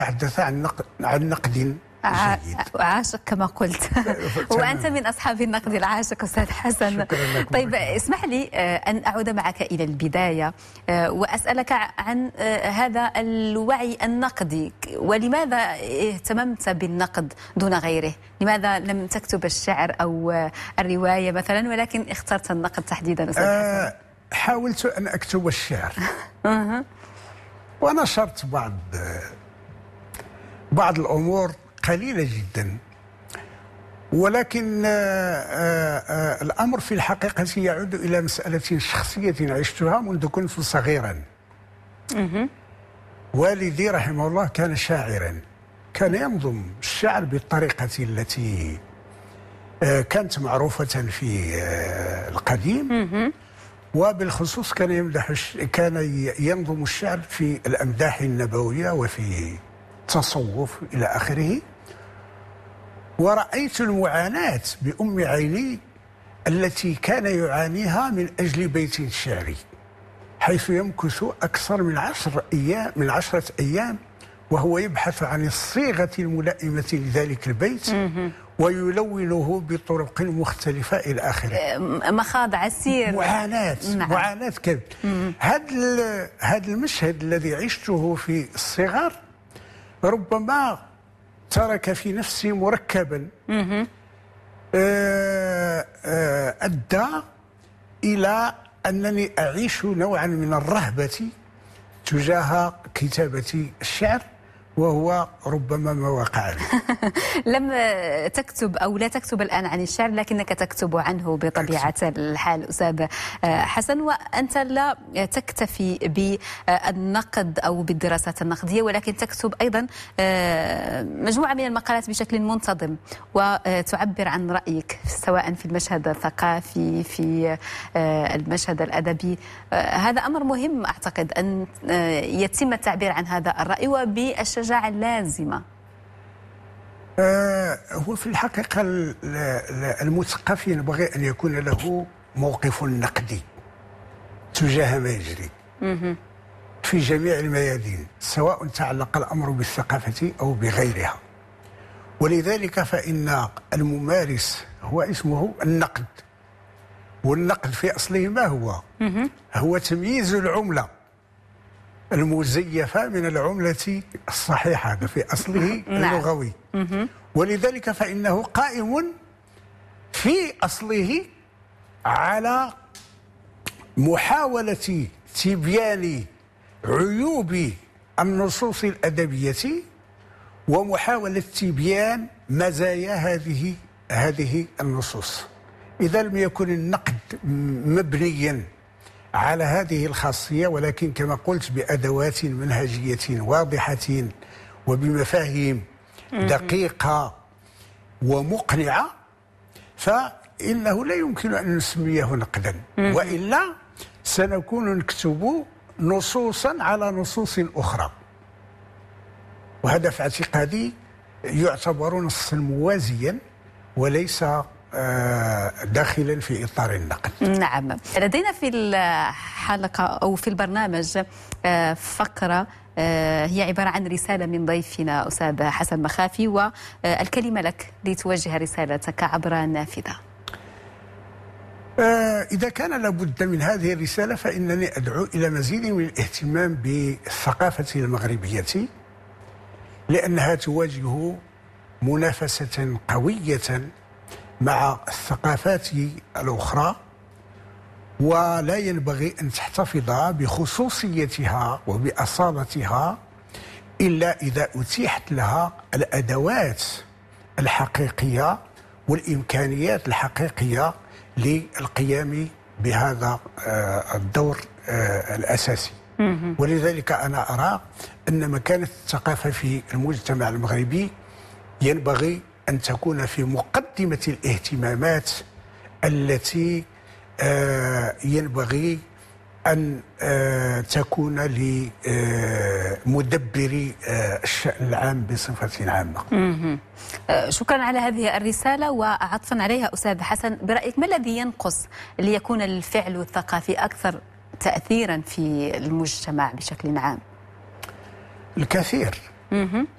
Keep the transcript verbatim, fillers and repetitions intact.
تحدث عن نقد عن نقد جيد. عاشق كما قلت. وأنت من أصحاب النقد العاشق أستاذ حسن. طيب اسمح لي أن أعود معك إلى البداية وأسألك عن هذا الوعي النقدي، ولماذا اهتممت بالنقد دون غيره؟ لماذا لم تكتب الشعر أو الرواية مثلا ولكن اخترت النقد تحديدا أستاذ حسن؟ حاولت أن أكتب الشعر ونشرت بعض بعض الأمور قليلة جدا، ولكن الأمر في الحقيقة يعود إلى مسألة شخصية عشتها منذ كنت صغيرا. والدي رحمه الله كان شاعرا، كان ينظم الشعر بالطريقة التي كانت معروفة في القديم، وبالخصوص كان يمدح كان ينظم الشعر في الأمداح النبوية وفي التصوف إلى آخره. ورأيت المعاناة بأم عيني التي كان يعانيها من أجل بيت شعري، حيث يمكث أكثر من عشر أيام من عشرة أيام وهو يبحث عن الصيغة الملائمة لذلك البيت ويلونه بطرق مختلفة إلى آخره. مخاض عسير، معاناة نعم. معاناة كذا. هذا هذا المشهد الذي عشته في الصغر ربما ترك في نفسي مركبا آه آه أدى إلى أنني أعيش نوعا من الرهبة تجاه كتابة الشعر، وهو ربما ما وقع لي. لم تكتب أو لا تكتب الآن عن الشعر لكنك تكتب عنه بطبيعة الحال أستاذ حسن، وأنت لا تكتفي بالنقد أو بالدراسات النقدية ولكن تكتب أيضا مجموعة من المقالات بشكل منتظم وتعبر عن رأيك سواء في المشهد الثقافي في المشهد الأدبي. هذا أمر مهم أعتقد أن يتم التعبير عن هذا الرأي وبالشجاعة الشجاعة اللازمة. آه هو في الحقيقة المثقف ينبغي أن يكون له موقف نقدي تجاه ما يجري في جميع الميادين، سواء تعلق الأمر بالثقافة أو بغيرها. ولذلك فإن الممارس هو اسمه النقد، والنقد في أصله ما هو؟ هو تمييز العملة المزيفة من العملة الصحيحة، هذا في أصله اللغوي. ولذلك فإنه قائم في أصله على محاولة تبيان عيوب النصوص الأدبية ومحاولة تبيان مزايا هذه هذه النصوص. إذا لم يكن النقد مبنيا على هذه الخاصية ولكن كما قلت بأدوات منهجية واضحة وبمفاهيم دقيقة ومقنعة، فإنه لا يمكن أن نسميه نقدا، وإلا سنكون نكتب نصوصا على نصوص أخرى. وهذا في اعتقادي يعتبر نصا موازيا وليس داخلا في إطار النقد. نعم. لدينا في الحلقة أو في البرنامج فقرة هي عبارة عن رسالة من ضيفنا أستاذ حسن مخافي، والكلمة لك لتوجه رسالتك عبر النافذة. إذا كان لابد من هذه الرسالة فإنني أدعو إلى مزيد من الاهتمام بالثقافة المغربية، لأنها تواجه منافسة قوية مع الثقافات الأخرى، ولا ينبغي أن تحتفظ بخصوصيتها وبأصالتها إلا إذا أتيحت لها الأدوات الحقيقية والإمكانيات الحقيقية للقيام بهذا الدور الأساسي. ولذلك أنا أرى أن مكانة الثقافة في المجتمع المغربي ينبغي أن تكون في مقدمة الاهتمامات التي آه ينبغي أن آه تكون لمدبري آه الشأن العام بصفة عامة. شكرا على هذه الرسالة، وعطفا عليها أستاذ حسن، برأيك ما الذي ينقص ليكون الفعل الثقافي أكثر تأثيرا في المجتمع بشكل عام؟ الكثير.